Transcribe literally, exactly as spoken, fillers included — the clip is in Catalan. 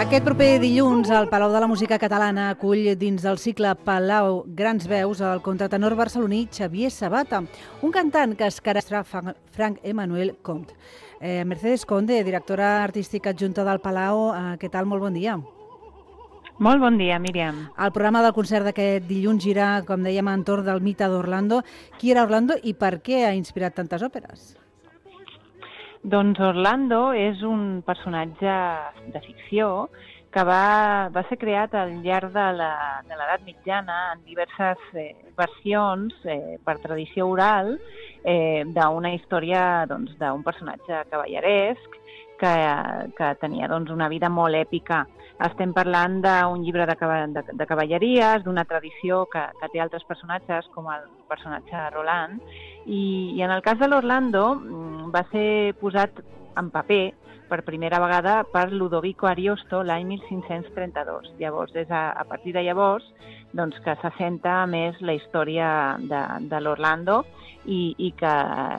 Aquest proper dilluns, el Palau de la Música Catalana acull dins del cicle Palau Grans Veus el contratenor barceloní Xavier Sabata, un cantant que es caracteritza Frank Emmanuel Comte. Eh, Mercedes Conde, directora artística adjunta del Palau, eh, què tal? Molt bon dia. Molt bon dia, Míriam. El programa del concert d'aquest dilluns gira, com dèiem, entorn del mite d'Orlando. Qui era Orlando i per què ha inspirat tantes òperes? Doncs Orlando és un personatge de ficció que va, va ser creat al llarg de la- de l'edat mitjana en diverses eh, versions eh, per tradició oral eh, d'una història doncs, d'un personatge cavalleresc que, que tenia doncs, una vida molt èpica. Estem parlant d'un llibre de, cava- de, de cavalleries, d'una tradició que, que té altres personatges, com el personatge Roland, i, i en el cas de l'Orlando mm, va ser posat en paper per primera vegada per Ludovico Ariosto l'any mil cinc-cents trenta-dos. Llavors, és a, a partir de llavors doncs, que s'assenta més la història de, de l'Orlando i, i, que,